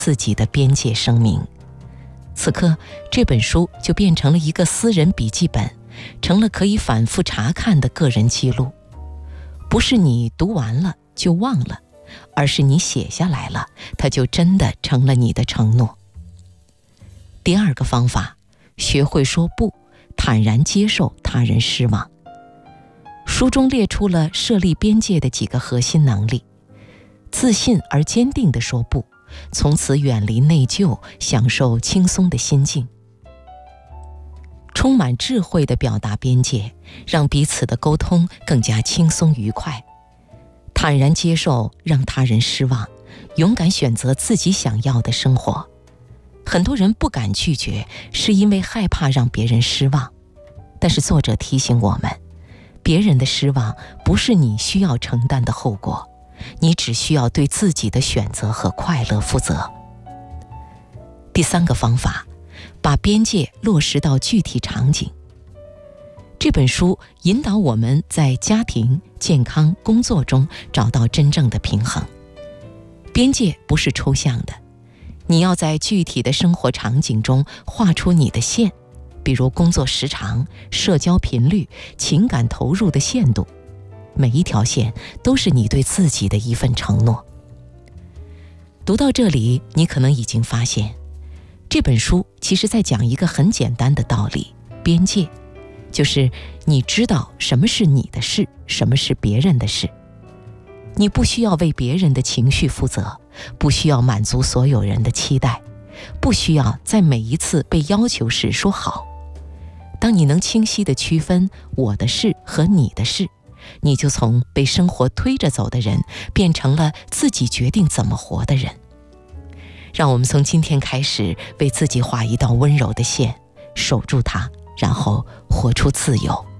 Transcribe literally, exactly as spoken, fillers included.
自己的边界声明。此刻，这本书就变成了一个私人笔记本，成了可以反复查看的个人记录。不是你读完了就忘了，而是你写下来了，它就真的成了你的承诺。第二个方法，学会说不，坦然接受他人失望。书中列出了设立边界的几个核心能力：自信而坚定地说不，从此远离内疚，享受轻松的心境；充满智慧地表达边界，让彼此的沟通更加轻松愉快；坦然接受让他人失望，勇敢选择自己想要的生活。很多人不敢拒绝，是因为害怕让别人失望。但是作者提醒我们，别人的失望不是你需要承担的后果，你只需要对自己的选择和快乐负责。第三个方法，把边界落实到具体场景。这本书引导我们在家庭、健康、工作中找到真正的平衡。边界不是抽象的，你要在具体的生活场景中画出你的线，比如工作时长、社交频率、情感投入的限度。每一条线都是你对自己的一份承诺。读到这里，你可能已经发现，这本书其实在讲一个很简单的道理：边界，就是你知道什么是你的事，什么是别人的事。你不需要为别人的情绪负责，不需要满足所有人的期待，不需要在每一次被要求时说好。当你能清晰地区分我的事和你的事，你就从被生活推着走的人，变成了自己决定怎么活的人。让我们从今天开始，为自己画一道温柔的线，守住它，然后活出自由。